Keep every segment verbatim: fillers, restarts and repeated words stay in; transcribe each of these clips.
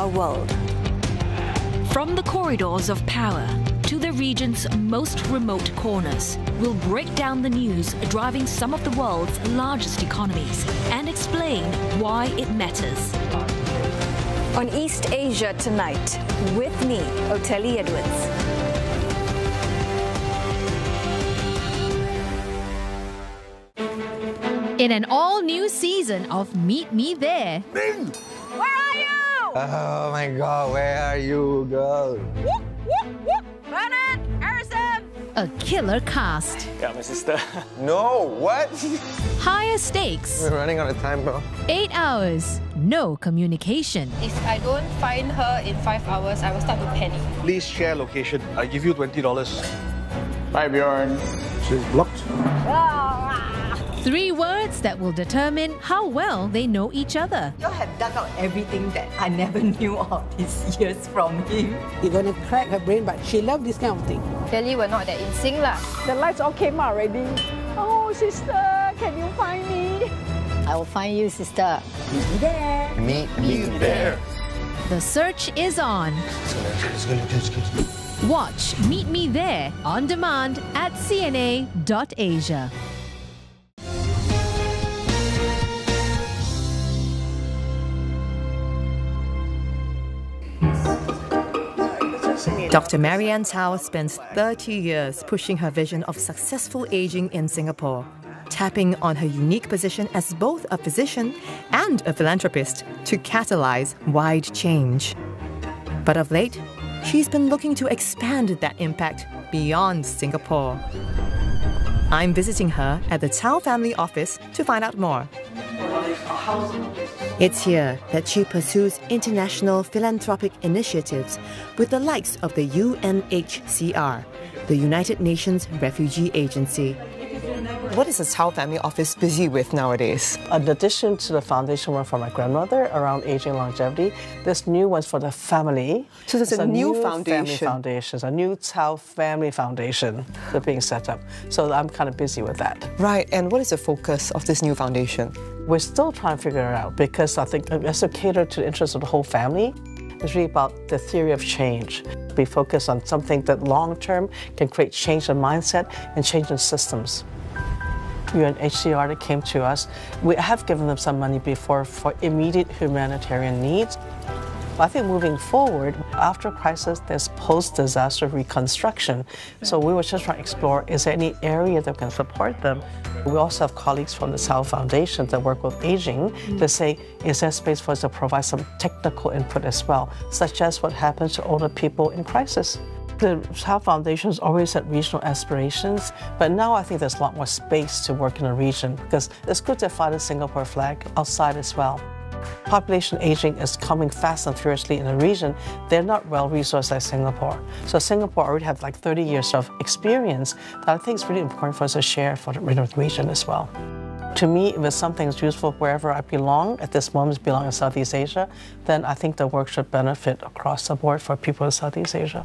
our world. From the corridors of power to the region's most remote corners, we'll break down the news driving some of the world's largest economies and explain why it matters. On East Asia Tonight, with me, Oteli Edwards. In an all-new season of Meet Me There. Ming! Where are you? Oh my God, where are you, girl? Whoop, whoop, whoop. Bernard, Harrison. A killer cast. Yeah, my sister. No, what? Higher stakes. We're running out of time, bro. Eight hours. No communication. If I don't find her in five hours, I will start to panic. Please share location. I give you twenty dollars. Bye, Bjorn. She's blocked. Three words that will determine how well they know each other. You have dug out everything that I never knew of these years from him. You're going to crack her brain, but she loves this kind of thing. Clearly, we're not that in sync lah. The lights all came out already. Oh, sister, can you find me? I will find you, sister. Meet me there. Meet me there. The search is on. Watch Meet Me There on demand at C N A dot asia. Doctor Marianne Tao spends thirty years pushing her vision of successful aging in Singapore, tapping on her unique position as both a physician and a philanthropist to catalyse wide change. But of late, she's been looking to expand that impact beyond Singapore. I'm visiting her at the Tao family office to find out more. It's here that she pursues international philanthropic initiatives with the likes of the U N H C R, the United Nations Refugee Agency. What is the Tao family office busy with nowadays? In addition to the foundation work for my grandmother around aging longevity, there's new ones for the family. So there's it's a, a new, new foundation. Family foundation, a new Tao family foundation that's being set up. So I'm kind of busy with that. Right, and what is the focus of this new foundation? We're still trying to figure it out because I think it has to cater to the interests of the whole family. It's really about the theory of change. We focus on something that long-term can create change in mindset and change in systems. U N H C R that came to us, we have given them some money before for immediate humanitarian needs. But I think moving forward, after crisis, there's post-disaster reconstruction. So we were just trying to explore, is there any area that can support them? We also have colleagues from the Tao Foundation that work with aging mm. to say, is there space for us to provide some technical input as well, such as what happens to older people in crisis? The Tao Foundation has always had regional aspirations, but now I think there's a lot more space to work in a region because it's good to fly the Singapore flag outside as well. Population aging is coming fast and furiously in the region. They're not well-resourced like Singapore. So Singapore already have like thirty years of experience that I think is really important for us to share for the region as well. To me, if it's something that's useful wherever I belong, at this moment belong in Southeast Asia, then I think the work should benefit across the board for people in Southeast Asia.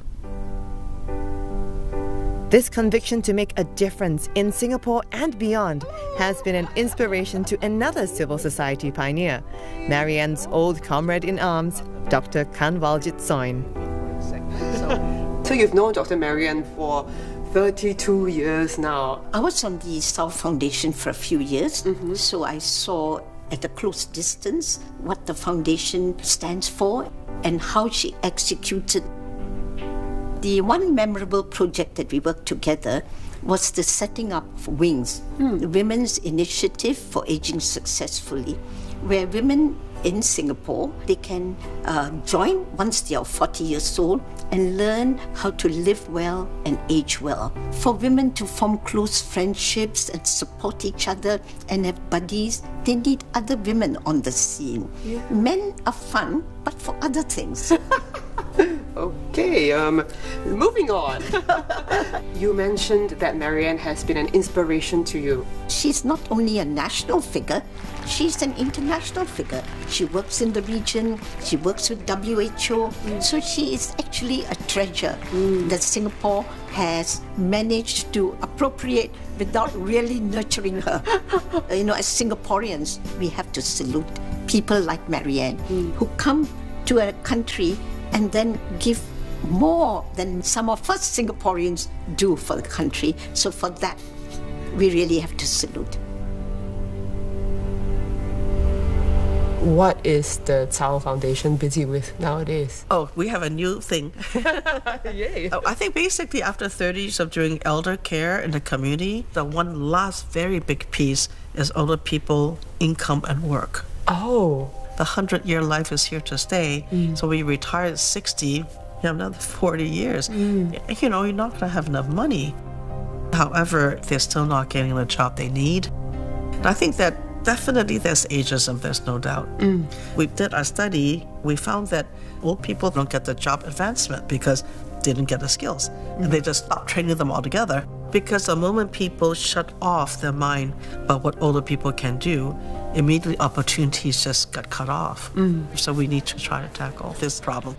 This conviction to make a difference in Singapore and beyond has been an inspiration to another civil society pioneer, Marianne's old comrade in arms, Doctor Kanwaljit Soin. So you've known Doctor Marianne for thirty-two years now. I was on the Tao Foundation for a few years, mm-hmm. so I saw at a close distance what the foundation stands for and how she executed. The one memorable project that we worked together was the setting up of WINGS, hmm. the Women's Initiative for Aging Successfully, where women in Singapore, they can uh, join once they are forty years old and learn how to live well and age well. For women to form close friendships and support each other and have buddies, they need other women on the scene. Yeah. Men are fun, but for other things. Okay, um, moving on. You mentioned that Marianne has been an inspiration to you. She's not only a national figure, she's an international figure. She works in the region, she works with W H O, mm. so she is actually a treasure mm. that Singapore has managed to appropriate without really nurturing her. You know, as Singaporeans, we have to salute people like Marianne mm. who come to a country and then give more than some of us Singaporeans do for the country. So for that, we really have to salute. What is the Tsao Foundation busy with nowadays? Oh, we have a new thing. Yay. Oh, I think basically after thirty years of doing elder care in the community, the one last very big piece is older people, income and work. Oh. The hundred-year life is here to stay. Mm. So we retire at sixty, you have another forty years. Mm. You know, you're not going to have enough money. However, they're still not getting the job they need. And I think that definitely there's ageism, there's no doubt. Mm. We did a study, we found that old people don't get the job advancement because they didn't get the skills. Mm. And they just stopped training them altogether. Because the moment people shut off their mind about what older people can do, immediately opportunities just got cut off. Mm. So we need to try to tackle this problem.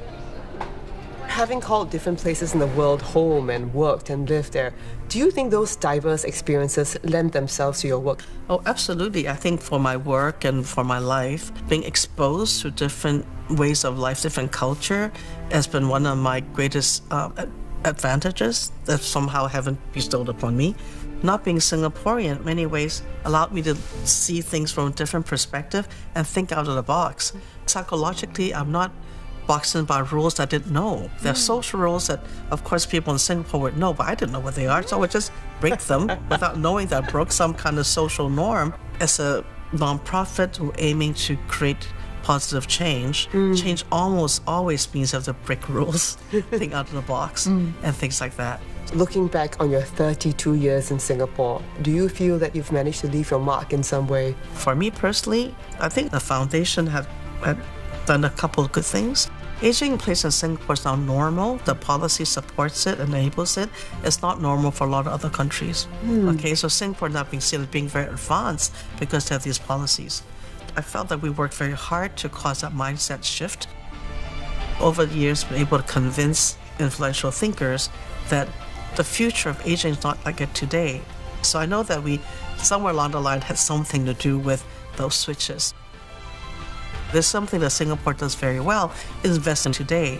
Having called different places in the world home and worked and lived there, do you think those diverse experiences lend themselves to your work? Oh, absolutely. I think for my work and for my life, being exposed to different ways of life, different culture, has been one of my greatest uh, advantages that somehow haven't bestowed upon me. Not being Singaporean in many ways allowed me to see things from a different perspective and think out of the box. Psychologically, I'm not boxing by rules I didn't know. There are mm. social rules that, of course, people in Singapore would know, but I didn't know what they are, so I would just break them without knowing that I broke some kind of social norm. As a non-profit aiming to create positive change, mm. change almost always means you have to break rules, think out of the box, mm. and things like that. Looking back on your thirty-two years in Singapore, do you feel that you've managed to leave your mark in some way? For me personally, I think the foundation have, have done a couple of good things. Aging in place in Singapore is now normal. The policy supports it, enables it. It's not normal for a lot of other countries. Mm. Okay, so Singapore not being seen as being very advanced because they have these policies. I felt that we worked very hard to cause that mindset shift. Over the years, been able to convince influential thinkers that the future of aging is not like it today. So I know that we, somewhere along the line, had something to do with those switches. There's something that Singapore does very well, is invest in today.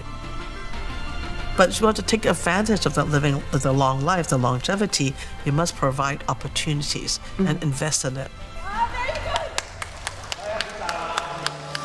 But if you want to take advantage of that living, the long life, the longevity, you must provide opportunities mm-hmm. and invest in it.